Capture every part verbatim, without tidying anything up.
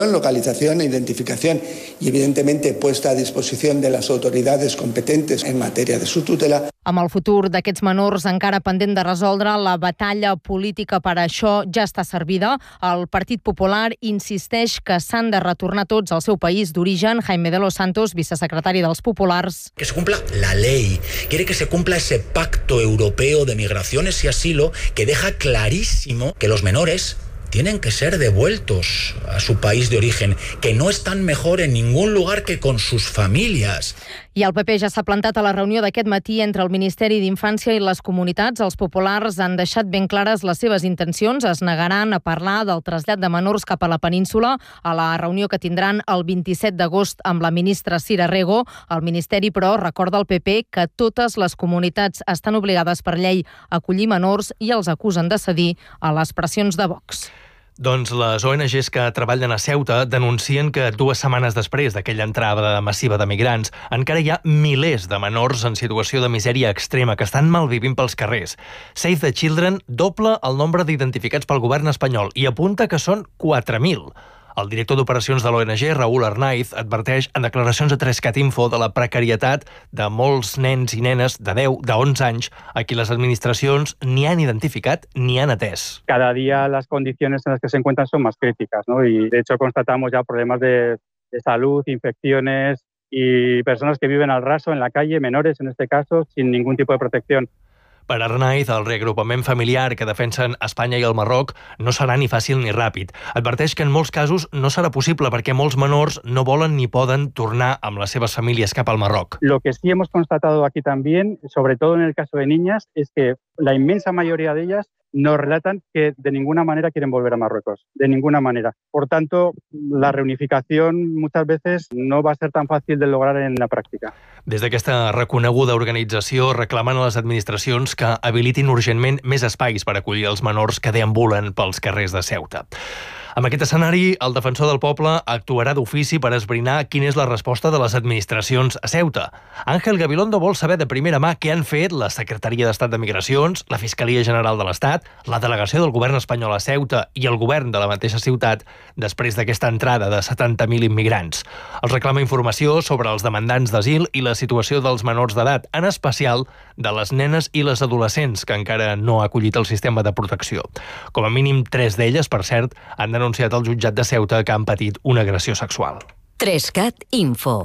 localización e identificación y, evidentemente, puesta a disposición de las autoridades competentes en materia de su tutela. Amb el futur d'aquests menors encara pendent de resoldre, la batalla política per a això ja està servida. El Partit Popular insisteix que s'han de retornar tots al seu país d'origen. Jaime de los Santos, vicesecretari dels Populars. Que se cumpla la ley. Quiere que se cumpla ese pacto europeo de migraciones y asilo que deja clarísimo que los menores tienen que ser devueltos a su país de origen, que no están mejor en ningún lugar que con sus familias. I el P P ja s'ha plantat a la reunió d'aquest matí entre el Ministeri d'Infància i les comunitats. Els populars han deixat ben clares les seves intencions. Es negaran a parlar del trasllat de menors cap a la península a la reunió que tindran el vint-i-set d'agost amb la ministra Sira Rego. El Ministeri, però, recorda al P P que totes les comunitats estan obligades per llei a acollir menors i els acusen de cedir a les pressions de Vox. Doncs les O N Ges que treballen a Ceuta denuncien que dues setmanes després d'aquella entrada massiva de migrants encara hi ha milers de menors en situació de misèria extrema que estan malvivint pels carrers. Save the Children dobla el nombre d'identificats pel govern espanyol i apunta que són quatre mil. El director d'operacions de l'O N G, Raúl Arnaiz, adverteix en declaracions a tres cat info de la precarietat de molts nens i nenes de deu, de onze anys a qui les administracions ni han identificat ni han atès. Cada día las condiciones en las que se encuentran son más críticas, ¿no? Y de hecho constatamos ya problemas de, de salud, infecciones y personas que viven al raso en la calle, menores en este caso, sin ningún tipo de protección. Per Arnaiz, el reagrupament familiar que defensen Espanya i el Marroc no serà ni fàcil ni ràpid. Adverteix que en molts casos no serà possible perquè molts menors no volen ni poden tornar amb les seves famílies cap al Marroc. Lo que sí hemos constatado aquí también, sobre todo en el caso de niñas, es que la inmensa mayoría de ellas nos relatan que de ninguna manera quieren volver a Marruecos, de ninguna manera. Por tanto, la reunificación muchas veces no va a ser tan fácil de lograr en la pràctica. Des d'aquesta reconeguda organització reclamen a les administracions que habilitin urgentment més espais per acollir els menors que deambulen pels carrers de Ceuta. Amb aquest escenari, el defensor del poble actuarà d'ofici per esbrinar quina és la resposta de les administracions a Ceuta. Àngel Gabilondo vol saber de primera mà què han fet la Secretaria d'Estat de Migracions, la Fiscalia General de l'Estat, la delegació del govern espanyol a Ceuta i el govern de la mateixa ciutat després d'aquesta entrada de setanta mil immigrants. Els reclama informació sobre els demandants d'asil i la situació dels menors d'edat, en especial de les nenes i les adolescents que encara no ha acollit el sistema de protecció. Com a mínim tres d'elles, per cert, han denunciat al jutjat de Ceuta que han patit una agressió sexual. tres cat info.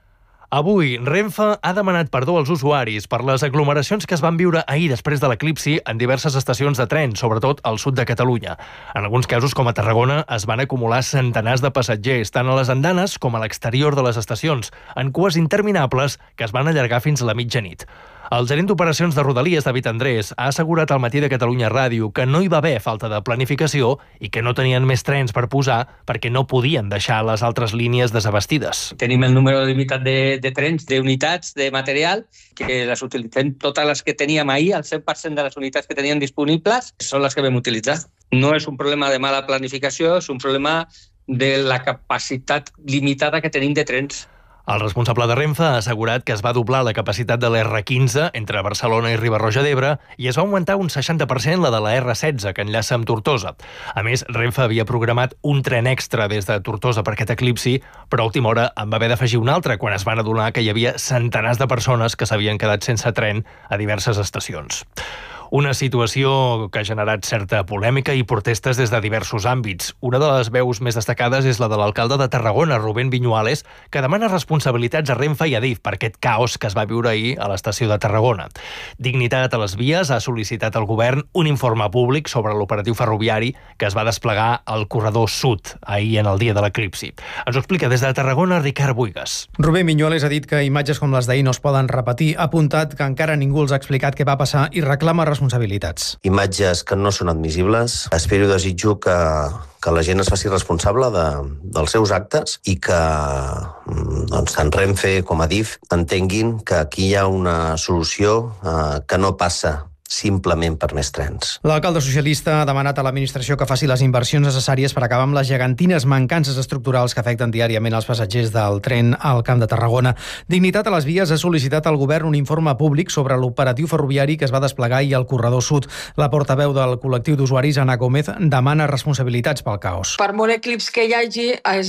Avui, Renfe ha demanat perdó als usuaris per les aglomeracions que es van viure ahir després de l'eclipsi en diverses estacions de tren, sobretot al sud de Catalunya. En alguns casos, com a Tarragona, es van acumular centenars de passatgers, tant a les andanes com a l'exterior de les estacions, en cues interminables que es van allargar fins a la mitjanit. El gerent d'operacions de Rodalies, David Andrés, ha assegurat al Matí de Catalunya Ràdio que no hi va haver falta de planificació i que no tenien més trens per posar perquè no podien deixar les altres línies desabastides. Tenim el número limitat de, de trens, d'unitats, de material, que les utilitzem totes les que teníem ahir, el cent per cent de les unitats que teníem disponibles són les que vam utilitzar. No és un problema de mala planificació, és un problema de la capacitat limitada que tenim de trens. El responsable de Renfe ha assegurat que es va doblar la capacitat de la erre quinze entre Barcelona i Riba-roja d'Ebre i es va augmentar un seixanta per cent la de la erre setze, que enllaça amb Tortosa. A més, Renfe havia programat un tren extra des de Tortosa per aquest eclipsi, però a última hora en va haver d'afegir un altre quan es van adonar que hi havia centenars de persones que s'havien quedat sense tren a diverses estacions. Una situació que ha generat certa polèmica i protestes des de diversos àmbits. Una de les veus més destacades és la de l'alcalde de Tarragona, Rubén Viñuales, que demana responsabilitats a Renfe i a Adif per aquest caos que es va viure ahir a l'estació de Tarragona. Dignitat a les vies ha sol·licitat al govern un informe públic sobre l'operatiu ferroviari que es va desplegar al corredor sud ahir en el dia de l'eclipsi. Ens ho explica des de Tarragona Ricard Buigas. Rubén Viñuales ha dit que imatges com les d'ahir no es poden repetir, ha apuntat que encara ningú els ha explicat què va passar i reclama responsabilitats. Imatges que no són admissibles. Espero i desitjo que, que la gent es faci responsable de, dels seus actes i que doncs, tant Renfe com Adif entenguin que aquí hi ha una solució eh, que no passa simplement per més trens. L'alcalde socialista ha demanat a l'administració que faci les inversions necessàries per acabar amb les gegantines mancances estructurals que afecten diàriament els passatgers del tren al Camp de Tarragona. Dignitat a les Vies ha sol·licitat al govern un informe públic sobre l'operatiu ferroviari que es va desplegar ahir al corredor sud. La portaveu del col·lectiu d'usuaris, Ana Gómez, demana responsabilitats pel caos. Per molt eclips que hi hagi, és